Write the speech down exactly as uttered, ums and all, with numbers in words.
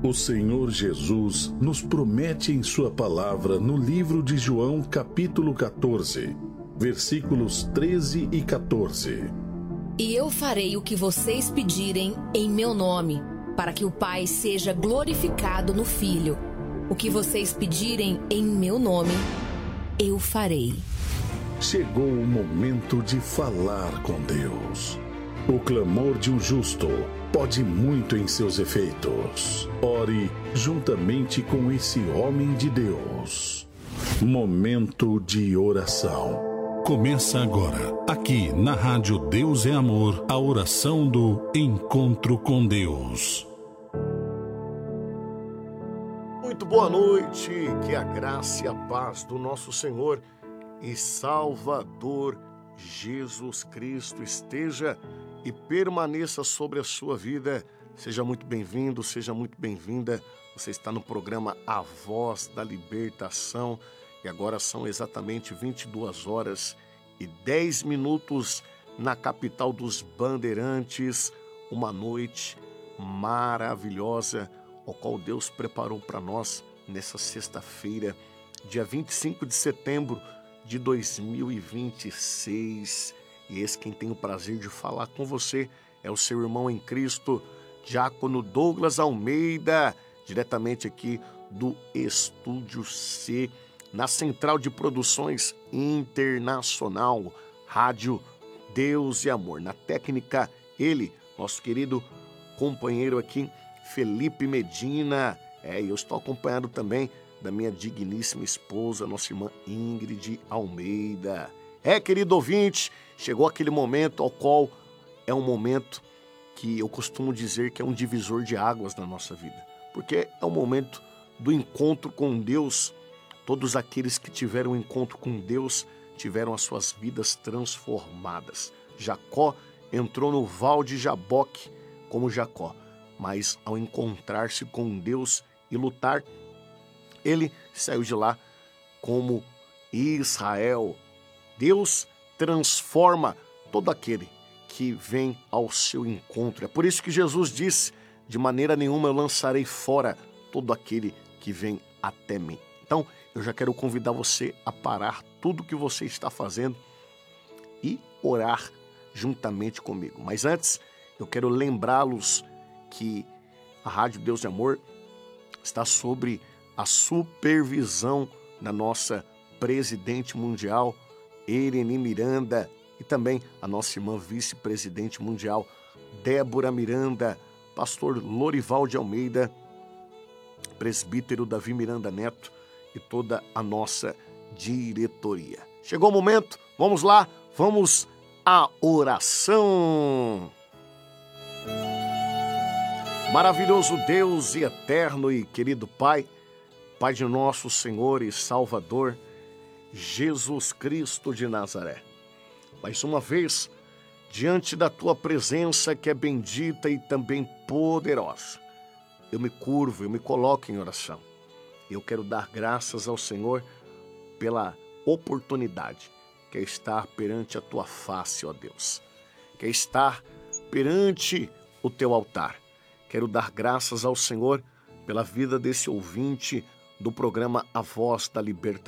O Senhor Jesus nos promete em sua palavra no livro de João, capítulo quatorze, versículos treze e quatorze. E eu farei o que vocês pedirem em meu nome, para que o Pai seja glorificado no Filho. O que vocês pedirem em meu nome, eu farei. Chegou o momento de falar com Deus. O clamor de um justo pode muito em seus efeitos. Ore juntamente com esse homem de Deus. Momento de oração. Começa agora, aqui na Rádio Deus é Amor, a oração do Encontro com Deus. Muito boa noite, que a graça e a paz do nosso Senhor e Salvador Jesus Cristo esteja e permaneça sobre a sua vida. Seja muito bem-vindo, seja muito bem-vinda. Você está no programa A Voz da Libertação e agora são exatamente vinte e duas horas e dez minutos na capital dos Bandeirantes. Uma noite maravilhosa, o qual Deus preparou para nós nessa sexta-feira, dia vinte e cinco de setembro de dois mil e vinte e seis. E esse quem tem o prazer de falar com você é o seu irmão em Cristo, Diácono Douglas Almeida, diretamente aqui do Estúdio C, na Central de Produções Internacional, Rádio Deus e Amor. Na técnica, ele, nosso querido companheiro aqui, Felipe Medina. É, eu estou acompanhado também da minha digníssima esposa, nossa irmã Ingrid Almeida. É, querido ouvinte, chegou aquele momento ao qual é um momento que eu costumo dizer que é um divisor de águas na nossa vida. Porque é o momento do encontro com Deus. Todos aqueles que tiveram um encontro com Deus tiveram as suas vidas transformadas. Jacó entrou no val de Jaboque como Jacó, mas ao encontrar-se com Deus e lutar, ele saiu de lá como Israel. Deus transforma todo aquele que vem ao seu encontro. É por isso que Jesus disse: de maneira nenhuma eu lançarei fora todo aquele que vem até mim. Então, eu já quero convidar você a parar tudo que você está fazendo e orar juntamente comigo. Mas antes, eu quero lembrá-los que a Rádio Deus de Amor está sobre a supervisão da nossa presidente mundial, Irene Miranda, e também a nossa irmã vice-presidente mundial, Débora Miranda, pastor Lorival de Almeida, presbítero Davi Miranda Neto e toda a nossa diretoria. Chegou o momento, vamos lá, vamos à oração. Maravilhoso Deus e eterno e querido Pai, Pai de nosso Senhor e Salvador, Jesus Cristo de Nazaré. Mais uma vez, diante da Tua presença que é bendita e também poderosa, eu me curvo, eu me coloco em oração. Eu quero dar graças ao Senhor pela oportunidade que é estar perante a Tua face, ó Deus, que é estar perante o Teu altar. Quero dar graças ao Senhor pela vida desse ouvinte do programa A Voz da Libertação.